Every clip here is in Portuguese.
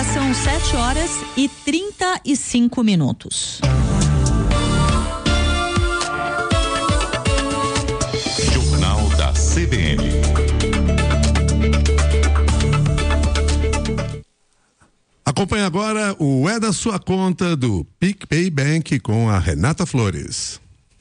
São 7h35. Jornal da CBN. Acompanhe agora o É da Sua Conta do PicPay Bank com a Renata Flores.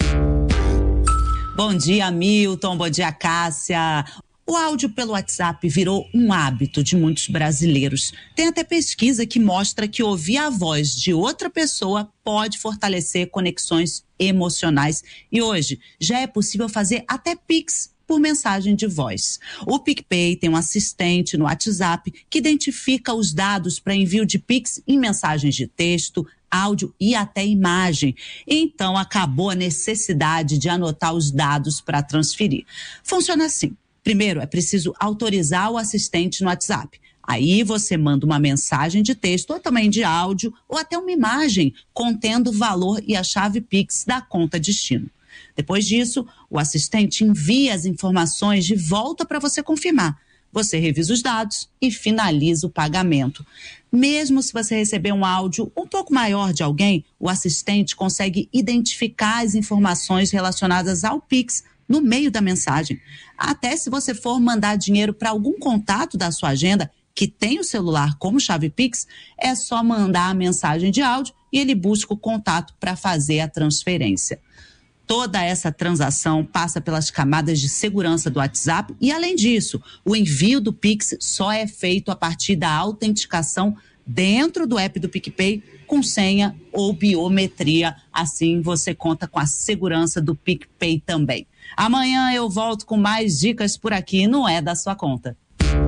Bom dia, Milton. Bom dia, Cássia. O áudio pelo WhatsApp virou um hábito de muitos brasileiros. Tem até pesquisa que mostra que ouvir a voz de outra pessoa pode fortalecer conexões emocionais. E hoje já é possível fazer até Pix por mensagem de voz. O PicPay tem um assistente no WhatsApp que identifica os dados para envio de Pix em mensagens de texto, áudio e até imagem. Então acabou a necessidade de anotar os dados para transferir. Funciona assim. Primeiro, é preciso autorizar o assistente no WhatsApp. Aí você manda uma mensagem de texto ou também de áudio ou até uma imagem contendo o valor e a chave Pix da conta destino. Depois disso, o assistente envia as informações de volta para você confirmar. Você revisa os dados e finaliza o pagamento. Mesmo se você receber um áudio um pouco maior de alguém, o assistente consegue identificar as informações relacionadas ao Pix no meio da mensagem. Até se você for mandar dinheiro para algum contato da sua agenda que tem o celular como chave Pix, é só mandar a mensagem de áudio e ele busca o contato para fazer a transferência. Toda essa transação passa pelas camadas de segurança do WhatsApp e, além disso, o envio do Pix só é feito a partir da autenticação dentro do app do PicPay com senha ou biometria. Assim você conta com a segurança do PicPay também. Amanhã eu volto com mais dicas por aqui, não é da sua conta.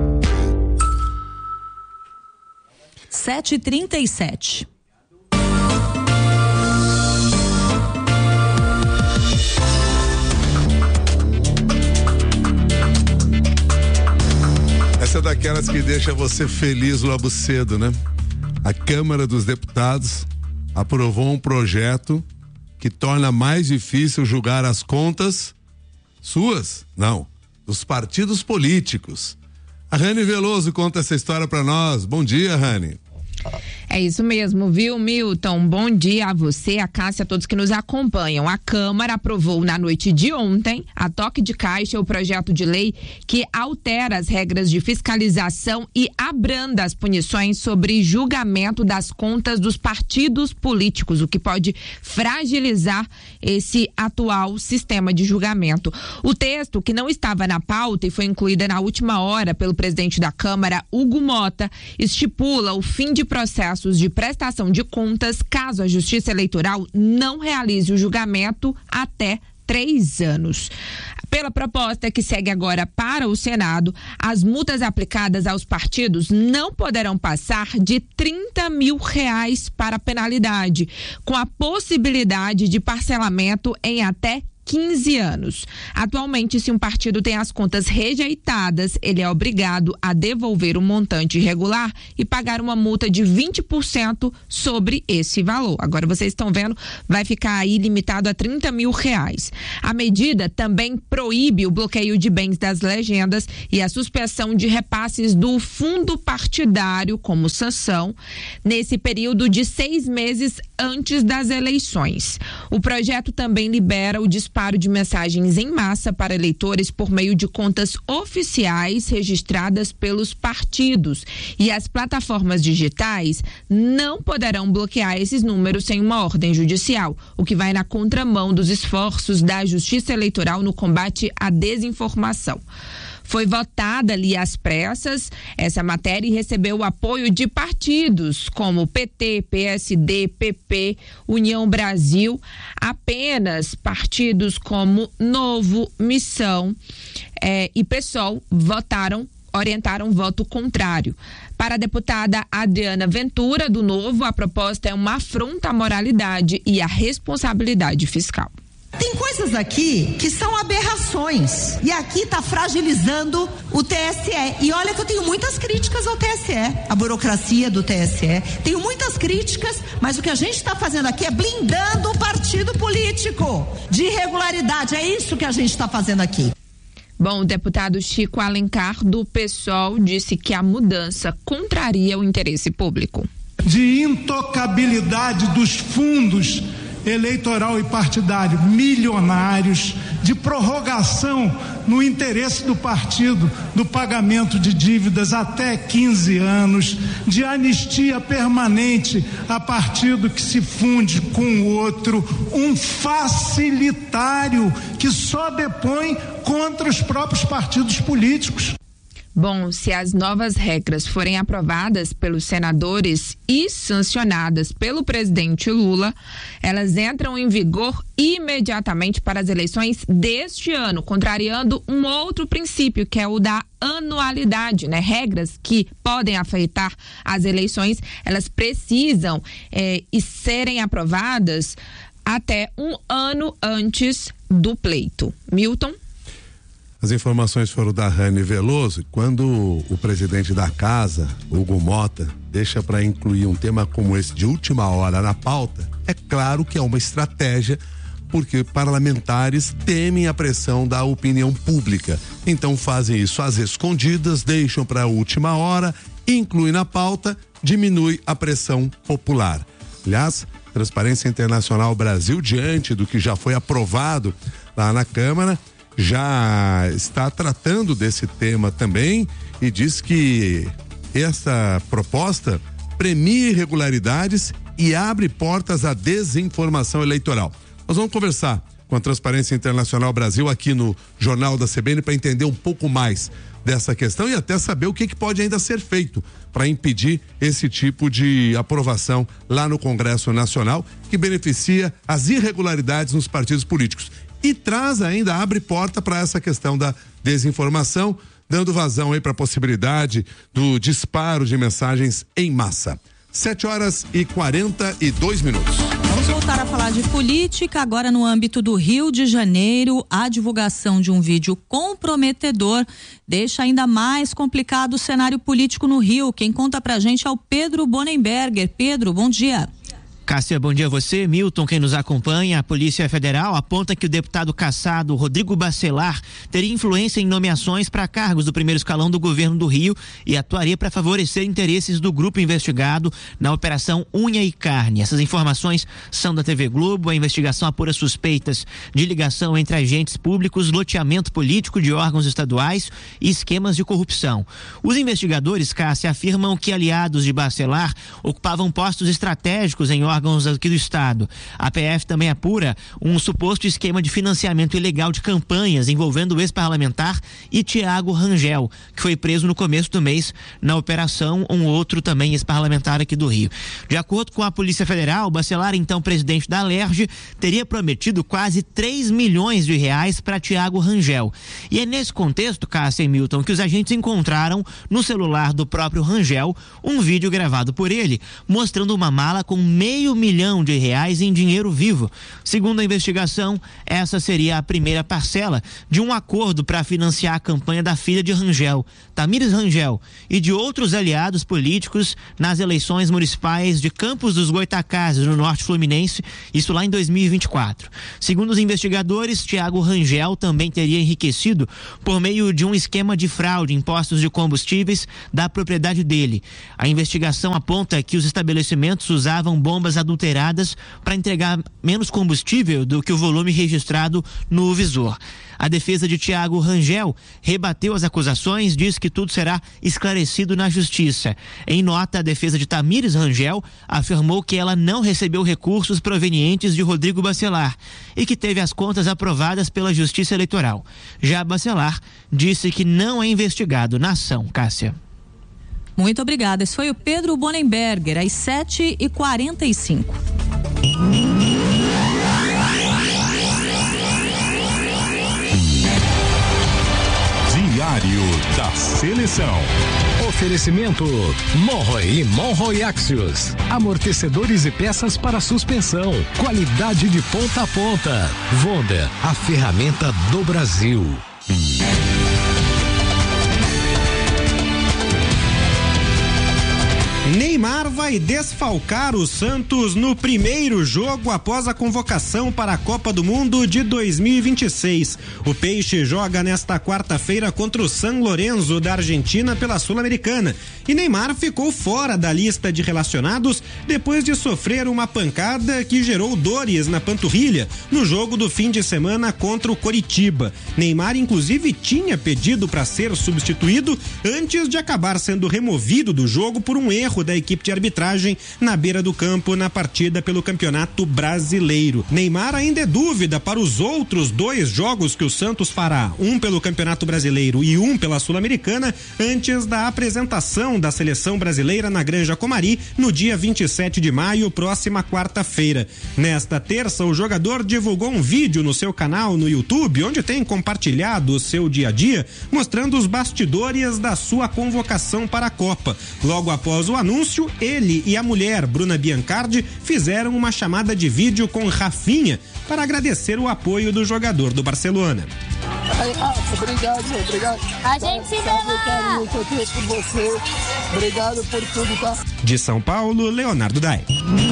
7h37. Essa é daquelas que deixa você feliz logo cedo, né? A Câmara dos Deputados aprovou um projeto que torna mais difícil julgar as contas suas, não, dos partidos políticos. A Rani Veloso conta essa história para nós. Bom dia, Rani. É isso mesmo, viu, Milton? Bom dia a você, a Cássia, a todos que nos acompanham. A Câmara aprovou na noite de ontem, a toque de caixa, o projeto de lei que altera as regras de fiscalização e abranda as punições sobre julgamento das contas dos partidos políticos, o que pode fragilizar esse atual sistema de julgamento. O texto, que não estava na pauta e foi incluída na última hora pelo presidente da Câmara, Hugo Mota, estipula o fim de processos de prestação de contas caso a Justiça Eleitoral não realize o julgamento até 3 anos. Pela proposta que segue agora para o Senado, as multas aplicadas aos partidos não poderão passar de R$30 mil para a penalidade, com a possibilidade de parcelamento em até 15 anos. Atualmente, se um partido tem as contas rejeitadas, ele é obrigado a devolver o montante irregular e pagar uma multa de 20% sobre esse valor. Agora, vocês estão vendo, vai ficar aí limitado a R$30 mil. A medida também proíbe o bloqueio de bens das legendas e a suspensão de repasses do fundo partidário como sanção nesse período de 6 meses antes das eleições. O projeto também libera o disparo de mensagens em massa para eleitores por meio de contas oficiais registradas pelos partidos, e as plataformas digitais não poderão bloquear esses números sem uma ordem judicial, o que vai na contramão dos esforços da Justiça Eleitoral no combate à desinformação. Foi votada ali às pressas essa matéria e recebeu o apoio de partidos como PT, PSD, PP, União Brasil. Apenas partidos como Novo, Missão e PSOL orientaram voto contrário. Para a deputada Adriana Ventura, do Novo, a proposta é uma afronta à moralidade e à responsabilidade fiscal. Tem coisas aqui que são aberrações e aqui está fragilizando o TSE. E olha que eu tenho muitas críticas ao TSE, a burocracia do TSE. Tenho muitas críticas, mas o que a gente está fazendo aqui é blindando o partido político de irregularidade. É isso que a gente está fazendo aqui. Bom, o deputado Chico Alencar, do PSOL, disse que a mudança contraria o interesse público. De intocabilidade dos fundos eleitoral e partidário milionários, de prorrogação no interesse do partido do pagamento de dívidas até 15 anos, de anistia permanente a partido que se funde com o outro, um facilitário que só depõe contra os próprios partidos políticos. Bom, se as novas regras forem aprovadas pelos senadores e sancionadas pelo presidente Lula, elas entram em vigor imediatamente para as eleições deste ano, contrariando um outro princípio, que é o da anualidade, né? Regras que podem afetar as eleições, elas precisam serem aprovadas até um ano antes do pleito. Milton? As informações foram da Rani Veloso. Quando o presidente da casa, Hugo Mota, deixa para incluir um tema como esse de última hora na pauta, é claro que é uma estratégia, porque parlamentares temem a pressão da opinião pública. Então fazem isso às escondidas, deixam para a última hora, incluem na pauta, diminui a pressão popular. Aliás, Transparência Internacional Brasil, diante do que já foi aprovado lá na Câmara, já está tratando desse tema também e diz que essa proposta premia irregularidades e abre portas à desinformação eleitoral. Nós vamos conversar com a Transparência Internacional Brasil aqui no Jornal da CBN para entender um pouco mais dessa questão e até saber o que pode ainda ser feito para impedir esse tipo de aprovação lá no Congresso Nacional, que beneficia as irregularidades nos partidos políticos. E traz ainda, abre porta para essa questão da desinformação, dando vazão aí para a possibilidade do disparo de mensagens em massa. 7h42. Vamos voltar a falar de política, agora no âmbito do Rio de Janeiro. A divulgação de um vídeo comprometedor deixa ainda mais complicado o cenário político no Rio. Quem conta pra gente é o Pedro Bonenberger. Pedro, bom dia. Cássia, bom dia a você, Milton, quem nos acompanha. A Polícia Federal aponta que o deputado cassado Rodrigo Bacelar teria influência em nomeações para cargos do primeiro escalão do governo do Rio e atuaria para favorecer interesses do grupo investigado na Operação Unha e Carne. Essas informações são da TV Globo. A investigação apura suspeitas de ligação entre agentes públicos, loteamento político de órgãos estaduais e esquemas de corrupção. Os investigadores, Cássia, afirmam que aliados de Bacelar ocupavam postos estratégicos em órgãos aqui do estado. A PF também apura um suposto esquema de financiamento ilegal de campanhas envolvendo o ex-parlamentar e Tiago Rangel, que foi preso no começo do mês na operação, um outro também ex-parlamentar aqui do Rio. De acordo com a Polícia Federal, Bacelar, então presidente da Alerj, teria prometido quase 3 milhões de reais para Tiago Rangel. E é nesse contexto, Cássia e Milton, que os agentes encontraram no celular do próprio Rangel um vídeo gravado por ele, mostrando uma mala com R$500 mil em dinheiro vivo. Segundo a investigação, essa seria a primeira parcela de um acordo para financiar a campanha da filha de Rangel, Tamires Rangel, e de outros aliados políticos nas eleições municipais de Campos dos Goytacazes, no norte fluminense, isso lá em 2024. Segundo os investigadores, Tiago Rangel também teria enriquecido por meio de um esquema de fraude em postos de combustíveis da propriedade dele. A investigação aponta que os estabelecimentos usavam bombas adulteradas para entregar menos combustível do que o volume registrado no visor. A defesa de Tiago Rangel rebateu as acusações, diz que tudo será esclarecido na justiça. Em nota, a defesa de Tamires Rangel afirmou que ela não recebeu recursos provenientes de Rodrigo Bacelar e que teve as contas aprovadas pela Justiça Eleitoral. Já Bacelar disse que não é investigado na ação. Cássia. Muito obrigada. Esse foi o Pedro Bonenberger, às 7h45. Diário da Seleção. Oferecimento Monroe e Monroe Axios. Amortecedores e peças para suspensão. Qualidade de ponta a ponta. Vonda, a ferramenta do Brasil. Neymar vai desfalcar o Santos no primeiro jogo após a convocação para a Copa do Mundo de 2026. O Peixe joga nesta quarta-feira contra o San Lorenzo da Argentina pela Sul-Americana. E Neymar ficou fora da lista de relacionados depois de sofrer uma pancada que gerou dores na panturrilha no jogo do fim de semana contra o Coritiba. Neymar, inclusive, tinha pedido para ser substituído antes de acabar sendo removido do jogo por um erro da equipe de arbitragem na beira do campo na partida pelo Campeonato Brasileiro. Neymar ainda é dúvida para os outros 2 jogos que o Santos fará, um pelo Campeonato Brasileiro e um pela Sul-Americana, antes da apresentação da seleção brasileira na Granja Comari no dia 27 de maio, próxima quarta-feira. Nesta terça, o jogador divulgou um vídeo no seu canal no YouTube, onde tem compartilhado o seu dia a dia, mostrando os bastidores da sua convocação para a Copa. Logo após o anúncio, ele e a mulher, Bruna Biancardi, fizeram uma chamada de vídeo com Rafinha para agradecer o apoio do jogador do Barcelona. Obrigado. A gente se vê lá. Muito aqui por você. Obrigado por tudo, tá? De São Paulo, Leonardo Dai.